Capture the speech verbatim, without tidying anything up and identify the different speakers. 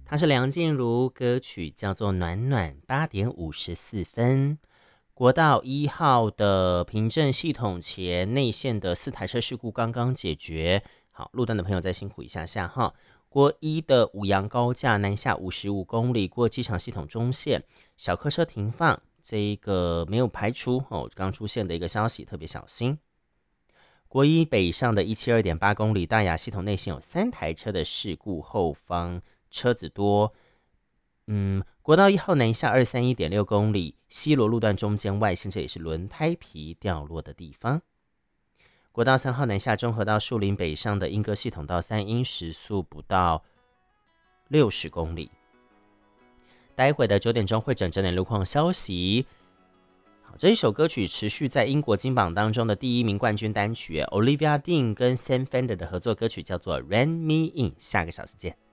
Speaker 1: 它是梁静茹，歌曲叫做《暖暖》，八点五十四分。国道一号的平镇系统前内线的四台车事故刚刚解决，好，路段的朋友再辛苦一下下哈。国一的五杨高架南下五十五公里，过机场系统中线，小客车停放，这一个没有排除哦，刚出现的一个消息，特别小心。国一北上的一百七十二点八公里，大雅系统内线有三台车的事故，后方车子多。嗯，国道一号南下二三一点六公里，西螺路段中间外线，这也是轮胎皮掉落的地方。国道三号南下中和到树林北上的莺歌系统到三莺时速不到六十公里。待会的九点钟会整整点路况消息。好，这一首歌曲持续在英国金榜当中的第一名冠军单曲 Olivia Dean 跟 Sam Fender 的合作歌曲叫做 Rent Me In， 下个小时见。